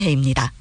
해입니다.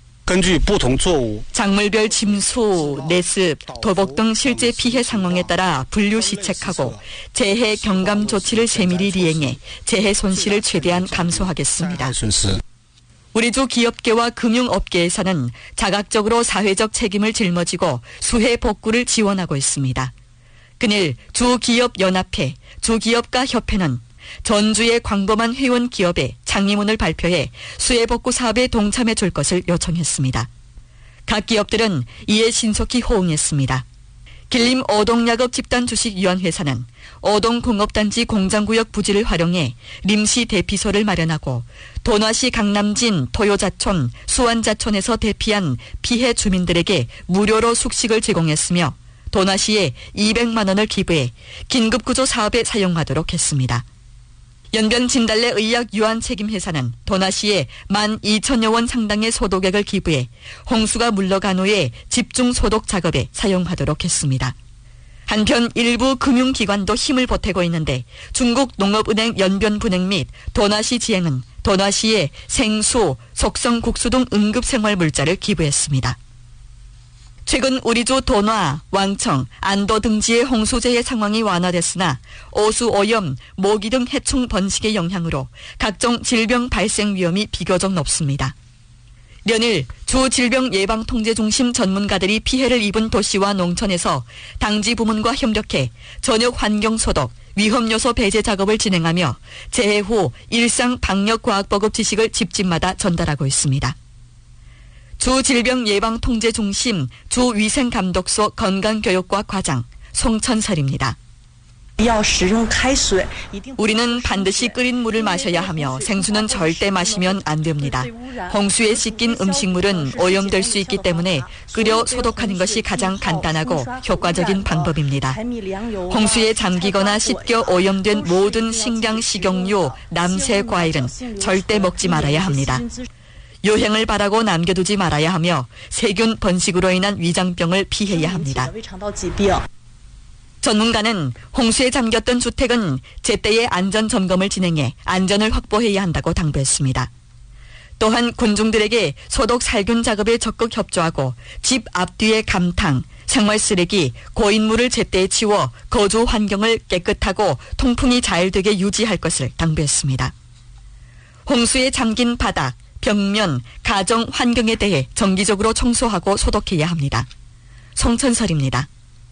작물별 침수, 내습, 도복 등 실제 피해 상황에 따라 분류 시책하고 재해 경감 조치를 세밀히 리행해 재해 손실을 최대한 감소하겠습니다. 우리주 기업계와 금융업계에서는 자각적으로 사회적 책임을 짊어지고 수해 복구를 지원하고 있습니다. 그늘 주기업연합회, 주기업가협회는 전주의 광범한 회원 기업에 창의문을 발표해 수해 복구 사업에 동참해 줄 것을 요청했습니다. 각 기업들은 이에 신속히 호응했습니다. 길림 어동야급 집단주식유한회사는 어동공업단지 공장구역 부지를 활용해 림시 대피소를 마련하고 도나시 강남진 토요자촌, 수완자촌에서 대피한 피해 주민들에게 무료로 숙식을 제공했으며 도나시에 200만 원을 기부해 긴급구조 사업에 사용하도록 했습니다. 연변 진달래 의약 유한 책임회사는 도나시에 12,000여 원 상당의 소독액을 기부해 홍수가 물러간 후에 집중 소독 작업에 사용하도록 했습니다. 한편 일부 금융기관도 힘을 보태고 있는데 중국 농업은행 연변분행 및 도나시 지행은 도나시에 생수, 속성국수 등 응급생활물자를 기부했습니다. 최근 우리주 돈화, 왕청, 안도 등지의 홍수재해 상황이 완화됐으나 오수, 오염, 모기 등 해충 번식의 영향으로 각종 질병 발생 위험이 비교적 높습니다. 연일 주질병예방통제중심 전문가들이 피해를 입은 도시와 농촌에서 당지 부문과 협력해 전역 환경소독, 위험요소 배제 작업을 진행하며 재해 후 일상 방역과학보급 지식을 집집마다 전달하고 있습니다. 주질병예방통제중심 주위생감독소 건강교육과 과장 송천설입니다. 우리는 반드시 끓인 물을 마셔야 하며 생수는 절대 마시면 안 됩니다. 홍수에 씻긴 음식물은 오염될 수 있기 때문에 끓여 소독하는 것이 가장 간단하고 효과적인 방법입니다. 홍수에 잠기거나 씻겨 오염된 모든 식량, 식용유, 남새, 과일은 절대 먹지 말아야 합니다. 요행을 바라고 남겨두지 말아야 하며 세균 번식으로 인한 위장병을 피해야 합니다. 전문가는 홍수에 잠겼던 주택은 제때의 안전 점검을 진행해 안전을 확보해야 한다고 당부했습니다. 또한 군중들에게 소독 살균 작업에 적극 협조하고 집 앞뒤의 감탕, 생활 쓰레기, 고인물을 제때 치워 거주 환경을 깨끗하고 통풍이 잘 되게 유지할 것을 당부했습니다. 홍수에 잠긴 바닥, 벽면, 가정 환경에 대해 정기적으로 청소하고 소독해야 합니다. 송천설입니다.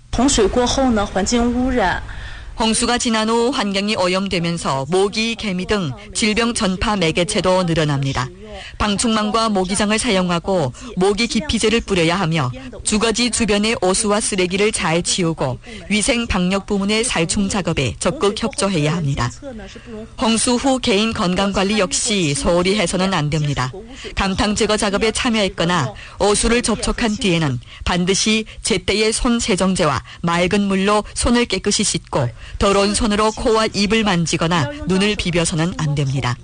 홍수가 지난 후 환경이 오염되면서 모기, 개미 등 질병 전파 매개체도 늘어납니다. 방충망과 모기장을 사용하고 모기 기피제를 뿌려야 하며 주거지 주변의 오수와 쓰레기를 잘 치우고 위생 방역 부문의 살충 작업에 적극 협조해야 합니다. 홍수 후 개인 건강관리 역시 소홀히 해서는 안 됩니다. 감탕 제거 작업에 참여했거나 오수를 접촉한 뒤에는 반드시 제때의 손 세정제와 맑은 물로 손을 깨끗이 씻고 더러운 손으로 코와 입을 만지거나 눈을 비벼서는 안 됩니다.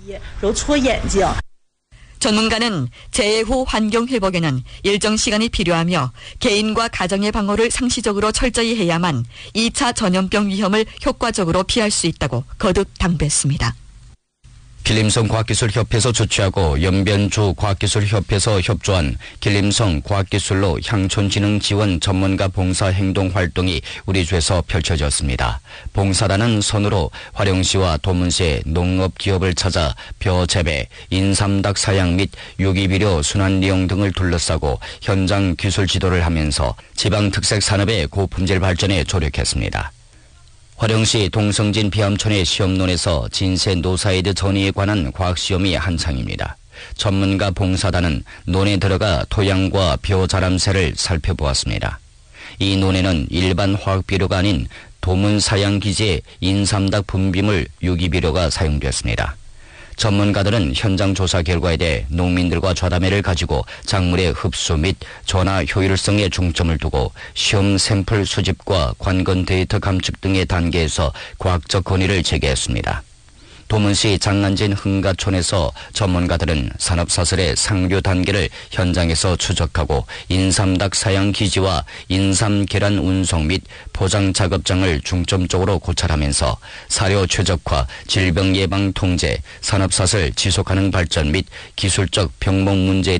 전문가는 재해 후 환경 회복에는 일정 시간이 필요하며 개인과 가정의 방호를 상시적으로 철저히 해야만 2차 전염병 위험을 효과적으로 피할 수 있다고 거듭 당부했습니다. 길림성 과학기술협회에서 주최하고 연변주 과학기술협회에서 협조한 길림성 과학기술로 향촌진흥 지원 전문가 봉사행동활동이 우리주에서 펼쳐졌습니다. 봉사단은 선으로 화령시와 도문시의 농업기업을 찾아 벼 재배, 인삼닭 사양 및 유기비료 순환이용 등을 둘러싸고 현장 기술 지도를 하면서 지방특색 산업의 고품질 발전에 조력했습니다. 화령시 동성진 비암촌의 시험론에서 진세 노사이드 전이에 관한 과학시험이 한창입니다. 전문가 봉사단은 논에 들어가 토양과 벼 자람새를 살펴보았습니다. 이 논에는 일반 화학비료가 아닌 도문사양기지의 인삼닭 분비물 유기비료가 사용됐습니다. 전문가들은 현장 조사 결과에 대해 농민들과 좌담회를 가지고 작물의 흡수 및 전화 효율성에 중점을 두고 시험 샘플 수집과 관건 데이터 감축 등의 단계에서 과학적 건의를 제기했습니다. 도문시 장안진 흥가촌에서 전문가들은 산업사슬의 상류 단계를 현장에서 추적하고 인삼닭 사양 기지와 인삼 계란 운송 및 포장 작업장을 중점적으로 고찰하면서 사료 최적화, 질병 예방 통제, 산업사슬 지속가능 발전 및 기술적 병목 문제에